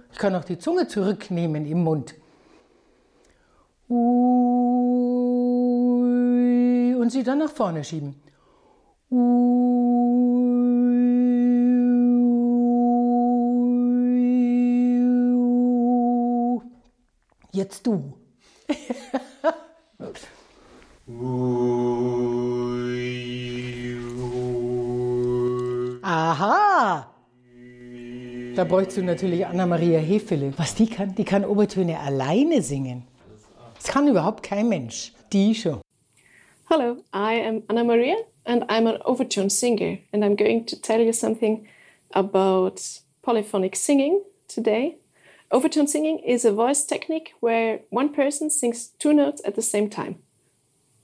Ich kann auch die Zunge zurücknehmen im Mund. Ui, und sie dann nach vorne schieben. Ui. Jetzt du. Aha! Da bräuchst du natürlich Anna-Maria Hefele. Was die kann Obertöne alleine singen. Das kann überhaupt kein Mensch. Die schon. Hello, I am Anna-Maria and I'm an overtone singer and I'm going to tell you something about polyphonic singing today. Overtone singing is a voice technique where one person sings two notes at the same time.